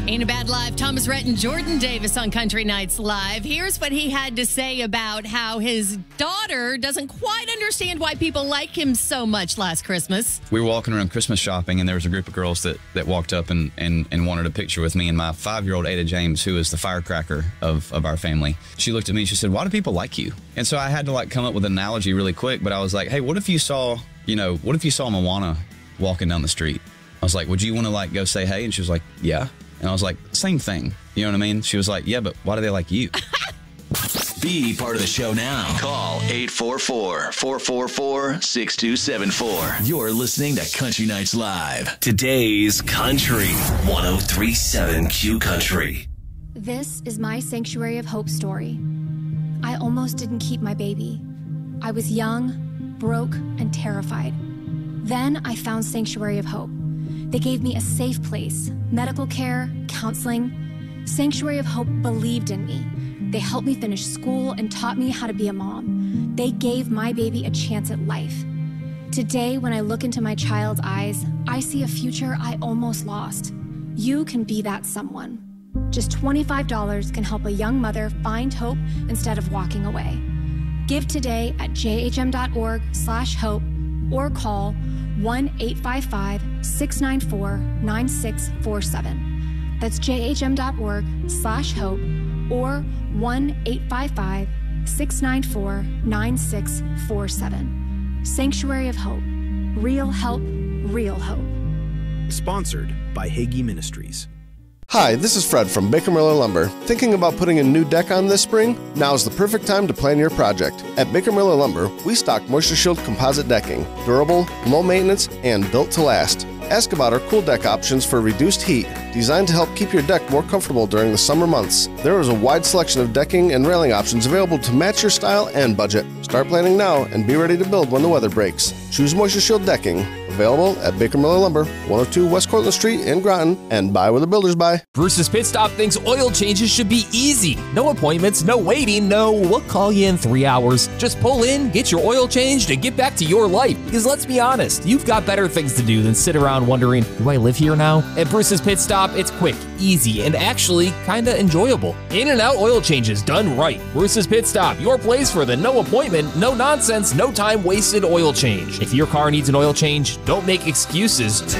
Ain't a Bad Life. Thomas Rhett and Jordan Davis on Country Nights Live. Here's what he had to say about how his daughter doesn't quite understand why people like him so much last Christmas. We were walking around Christmas shopping, and there was a group of girls that walked up and wanted a picture with me and my 5-year-old Ada James, who is the firecracker of our family. She looked at me and she said, "Why do people like you?" And so I had to come up with an analogy really quick, but I was like, hey, what if you saw Moana walking down the street? I was like, would you want to go say hey? And she was like, yeah. And I was like, same thing. You know what I mean? She was like, yeah, but why do they like you? Be part of the show now. Call 844-444-6274. You're listening to Country Nights Live. Today's Country 103.7 Q Country. This is my Sanctuary of Hope story. I almost didn't keep my baby. I was young, broke, and terrified. Then I found Sanctuary of Hope. They gave me a safe place, medical care, counseling. Sanctuary of Hope believed in me. They helped me finish school and taught me how to be a mom. They gave my baby a chance at life. Today, when I look into my child's eyes, I see a future I almost lost. You can be that someone. Just $25 can help a young mother find hope instead of walking away. Give today at jhm.org/hope or call 1-855-694-9647. That's jhm.org/hope or 1-855-694-9647. Sanctuary of Hope. Real help, real hope. Sponsored by Hagee Ministries. Hi, this is Fred from Baker Miller Lumber. Thinking about putting a new deck on this spring? Now's the perfect time to plan your project. At Baker Miller Lumber, we stock Moisture Shield composite decking, durable, low maintenance, and built to last. Ask about our cool deck options for reduced heat, designed to help keep your deck more comfortable during the summer months. There is a wide selection of decking and railing options available to match your style and budget. Start planning now and be ready to build when the weather breaks. Choose Moisture Shield decking. Available at Baker Miller Lumber, 102 West Cortlandt Street in Groton, and buy where the builders buy. Bruce's Pit Stop thinks oil changes should be easy. No appointments, no waiting, no we'll call you in 3 hours. Just pull in, get your oil changed, and get back to your life. Because let's be honest, you've got better things to do than sit around wondering, do I live here now? At Bruce's Pit Stop, it's quick, easy, and actually kinda enjoyable. In and out oil changes done right. Bruce's Pit Stop, your place for the no appointment, no nonsense, no time wasted oil change. If your car needs an oil change, don't make excuses.